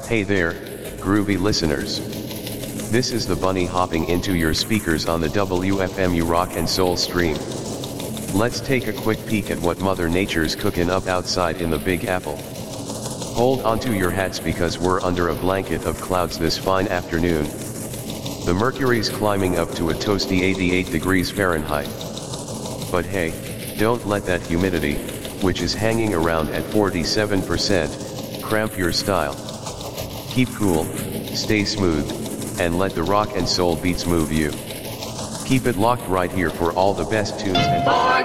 Hey there, groovy listeners. This is the bunny hopping into your speakers on the WFMU Rock and Soul stream. Let's take a quick peek at what Mother Nature's cooking up outside in the Big Apple. Hold onto your hats because we're under a blanket of clouds this fine afternoon. The mercury's climbing up to a toasty 88 degrees Fahrenheit. But hey, don't let that humidity, which is hanging around at 47%, cramp your style. Keep cool, stay smooth, and let the rock and soul beats move you. Keep it locked right here for all the best tunes and